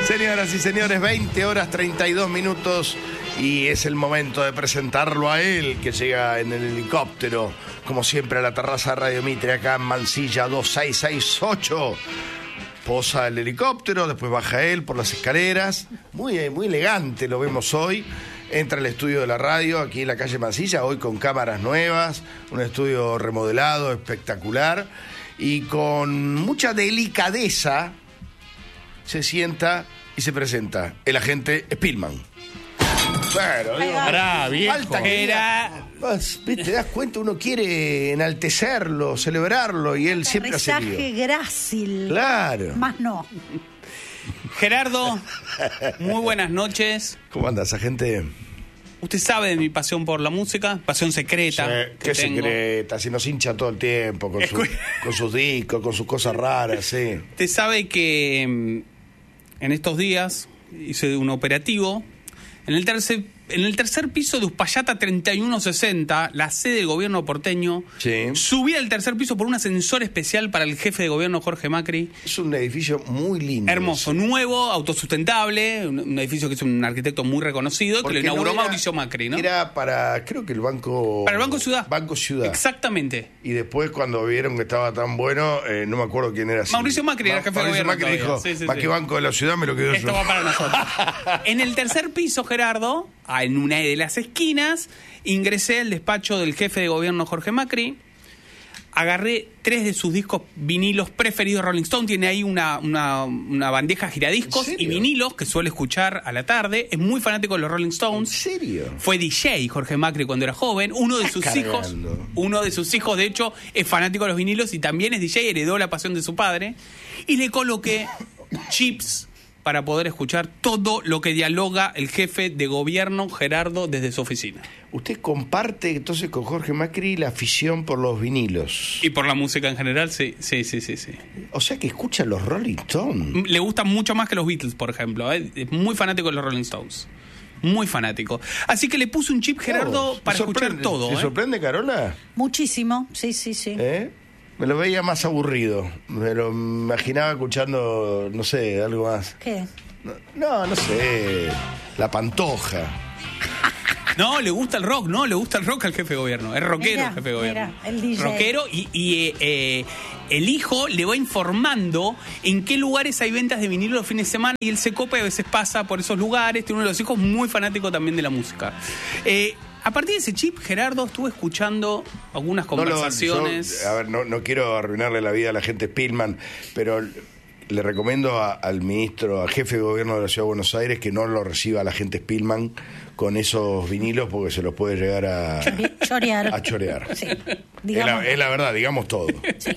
Señoras y señores, 20 horas 32 minutos y es el momento de presentarlo a él, que llega en el helicóptero, como siempre, a la terraza de Radio Mitre, acá en Mansilla 2668. Posa el helicóptero, después baja él por las escaleras, muy elegante lo vemos hoy. Entra al estudio de la radio, aquí en la calle Mansilla, hoy con cámaras nuevas, un estudio remodelado, espectacular, y con mucha delicadeza se sienta y se presenta el agente Spillman. Bueno, digo, falta que era... ¿Te das cuenta? Uno quiere enaltecerlo, celebrarlo, y él siempre hace lío. Aterrizaje grácil. Claro. Más no. Gerardo, muy buenas noches. ¿Cómo andas, agente? Usted sabe de mi pasión por la música, pasión secreta. ¿Qué secreta? Si nos hincha todo el tiempo con sus discos, con sus cosas raras, sí. Usted sabe que en estos días hice un operativo en el tercer piso de Uspallata 3160, la sede del gobierno porteño. Sí. Subí al tercer piso por un ascensor especial para el jefe de gobierno Jorge Macri. Es un edificio muy lindo. Hermoso, nuevo, autosustentable, un edificio que es un arquitecto muy reconocido, que lo inauguró Mauricio Macri, ¿no? Era para, creo que el Banco... Para el Banco Ciudad. Banco Ciudad. Exactamente. Y después, cuando vieron que estaba tan bueno, no me acuerdo quién era. Mauricio Macri era jefe de gobierno. Mauricio Macri dijo, sí, más que Banco de la Ciudad me lo quedo yo. Esto va para nosotros. En el tercer piso, Gerardo, en una de las esquinas, ingresé al despacho del jefe de gobierno Jorge Macri, agarré 3 de sus discos vinilos preferidos de Rolling Stone. Tiene ahí una bandeja giradiscos y vinilos que suele escuchar a la tarde. Es muy fanático de los Rolling Stones. ¿En serio? Fue DJ Jorge Macri cuando era joven. Uno de sus hijos, de hecho, es fanático de los vinilos y también es DJ, heredó la pasión de su padre. Y le coloqué chips para poder escuchar todo lo que dialoga el jefe de gobierno, Gerardo, desde su oficina. Usted comparte entonces con Jorge Macri la afición por los vinilos. Y por la música en general, sí. O sea que escucha los Rolling Stones. Le gustan mucho más que los Beatles, por ejemplo. Es muy fanático de los Rolling Stones. Muy fanático. Así que le puse un chip, Gerardo, para escuchar todo. ¿Te sorprende, Carola? Muchísimo, sí. Me lo veía más aburrido. Me lo imaginaba escuchando, no sé, algo más. ¿Qué? No sé. La Pantoja. No, le gusta el rock, al jefe de gobierno. Es rockero el jefe de gobierno. El DJ. Rockero y el hijo le va informando en qué lugares hay ventas de vinilo los fines de semana y él se copa y a veces pasa por esos lugares. Tiene uno de los hijos muy fanático también de la música. A partir de ese chip, Gerardo, estuve escuchando algunas conversaciones. No quiero arruinarle la vida a la gente Spillman, pero le recomiendo al ministro, al jefe de gobierno de la Ciudad de Buenos Aires, que no lo reciba a la gente Spillman con esos vinilos porque se los puede llegar a chorear. Sí, es la verdad, digamos todo. Sí.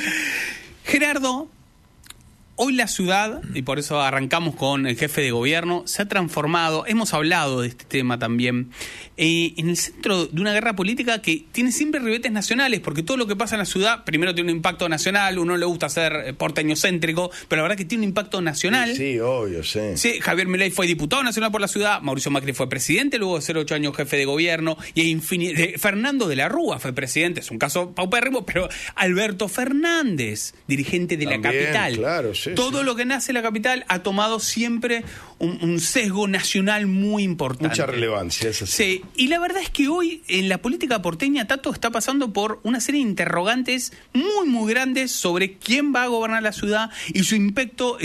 Gerardo, hoy la ciudad, y por eso arrancamos con el jefe de gobierno, se ha transformado, hemos hablado de este tema también, en el centro de una guerra política que tiene siempre ribetes nacionales, porque todo lo que pasa en la ciudad, primero tiene un impacto nacional, uno le gusta ser porteñocéntrico, pero la verdad que tiene un impacto nacional. Sí, obvio, sí. Sí, Javier Milei fue diputado nacional por la ciudad, Mauricio Macri fue presidente, luego de ser 8 años jefe de gobierno, y Fernando de la Rúa fue presidente, es un caso paupérrimo, pero Alberto Fernández, dirigente de la capital. Claro, sí. Todo lo que nace en la capital ha tomado siempre un sesgo nacional muy importante. Mucha relevancia, eso sí. Sí, y la verdad es que hoy en la política porteña, Tato, está pasando por una serie de interrogantes muy grandes sobre quién va a gobernar la ciudad y su impacto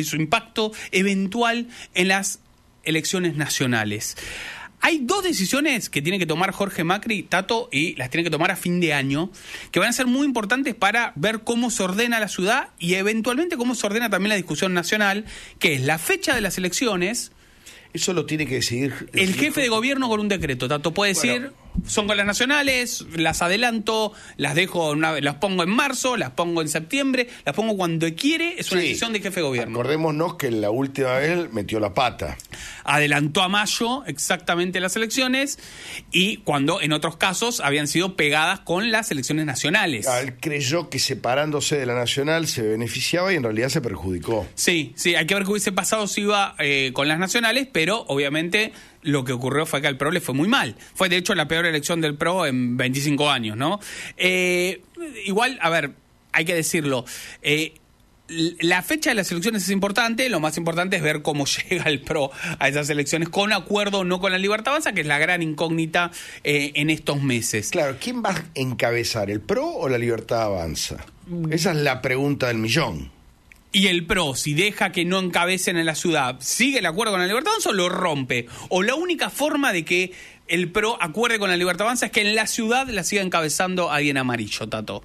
eventual en las elecciones nacionales. Hay 2 decisiones que tiene que tomar Jorge Macri, Tato, y las tiene que tomar a fin de año, que van a ser muy importantes para ver cómo se ordena la ciudad y eventualmente cómo se ordena también la discusión nacional, que es la fecha de las elecciones. Eso lo tiene que decidir El jefe de gobierno con un decreto, Tato, puede decir, son con las nacionales, las adelanto, las dejo, las pongo en marzo, las pongo en septiembre, las pongo cuando quiere, es una decisión del jefe de gobierno. Acordémonos que la última vez metió la pata. Adelantó a mayo exactamente las elecciones y cuando en otros casos habían sido pegadas con las elecciones nacionales. Él creyó que separándose de la nacional se beneficiaba y en realidad se perjudicó. Sí, hay que ver qué hubiese pasado si iba con las nacionales, pero obviamente lo que ocurrió fue que al PRO le fue muy mal. Fue de hecho la peor elección del PRO en 25 años, ¿no? Igual, a ver, hay que decirlo, la fecha de las elecciones es importante, lo más importante es ver cómo llega el PRO a esas elecciones, con acuerdo o no con la Libertad Avanza, que es la gran incógnita en estos meses. Claro, ¿quién va a encabezar, el PRO o la Libertad Avanza? Esa es la pregunta del millón. Y el PRO, si deja que no encabecen en la ciudad, ¿sigue el acuerdo con la Libertad Avanza o lo rompe? O la única forma de que el PRO acuerde con la Libertad Avanza es que en la ciudad la siga encabezando alguien amarillo, Tato.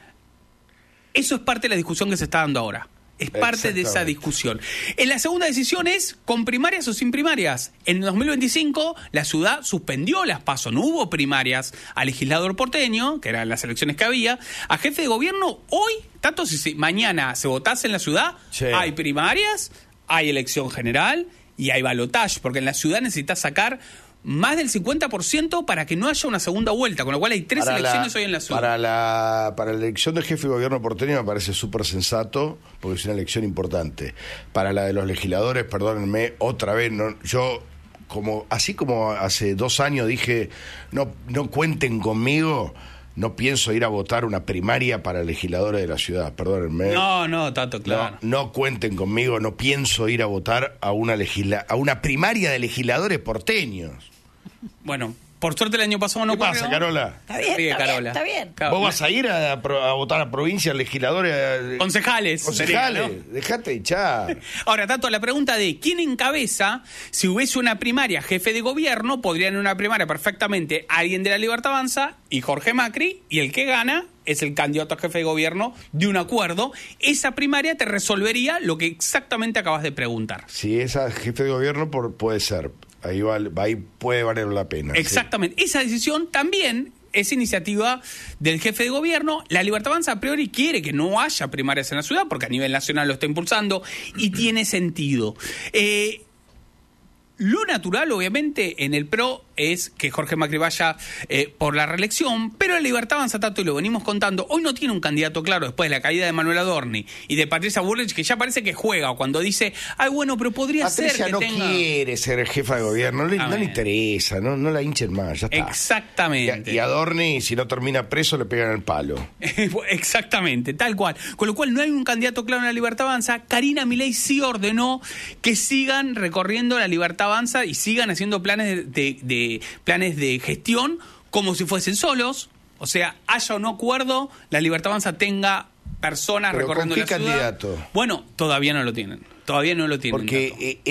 Eso es parte de la discusión que se está dando ahora. Es parte de esa discusión. En la segunda decisión es con primarias o sin primarias. En 2025 la ciudad suspendió las PASO. No hubo primarias a legislador porteño, que eran las elecciones que había. A jefe de gobierno, hoy, tanto si mañana se votase en la ciudad, sí, hay primarias, hay elección general y hay balotaje, porque en la ciudad necesitas sacar más del 50% para que no haya una segunda vuelta, con lo cual hay 3 elecciones hoy en la ciudad. Para la elección de jefe de gobierno porteño me parece súper sensato, porque es una elección importante. Para la de los legisladores, perdónenme, otra vez, así como hace 2 años dije, no cuenten conmigo, no pienso ir a votar una primaria para legisladores de la ciudad, perdónenme. No, Tato, claro. No cuenten conmigo, no pienso ir a votar a una primaria de legisladores porteños. Bueno, por suerte el año pasado no ocurrió. ¿Qué pasa, Carola? Está bien, Carola. Está bien. ¿Vos vas a ir a votar a provincias, legisladores? Concejales. Concejales, sería, ¿no? Dejate echar. Ahora, tanto la pregunta de quién encabeza, si hubiese una primaria jefe de gobierno, podrían en una primaria perfectamente alguien de la Libertad Avanza y Jorge Macri, y el que gana es el candidato a jefe de gobierno de un acuerdo. Esa primaria te resolvería lo que exactamente acabas de preguntar. Si esa jefe de gobierno puede ser. Ahí puede valer la pena. Exactamente. Sí. Esa decisión también es iniciativa del jefe de gobierno. La Libertad Avanza a priori quiere que no haya primarias en la ciudad, porque a nivel nacional lo está impulsando y tiene sentido. Lo natural, obviamente, en el PRO es que Jorge Macri vaya por la reelección, pero la Libertad Avanza, Tato, y lo venimos contando, hoy no tiene un candidato claro después de la caída de Manuel Adorni y de Patricia Bullrich, que ya parece que juega cuando dice, bueno, pero podría Patricia ser que no tenga... quiere ser jefa de gobierno, no le interesa, no la hinchen más, ya está. Exactamente. Y Adorni, si no termina preso, le pegan el palo. Exactamente, tal cual. Con lo cual no hay un candidato claro en la Libertad Avanza. Karina Milei sí ordenó que sigan recorriendo la Libertad Avanza y sigan haciendo planes de gestión como si fuesen solos. O sea, haya o no acuerdo, la Libertad Avanza tenga personas recorriendo la ciudad. ¿Con qué candidato? Bueno, todavía no lo tienen. Porque